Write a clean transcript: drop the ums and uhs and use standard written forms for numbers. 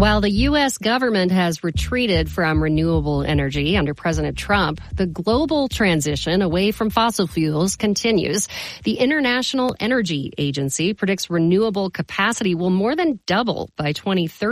While the U.S. government has retreated from renewable energy under President Trump, the global transition away from fossil fuels continues. The International Energy Agency predicts renewable capacity will more than double by 2030.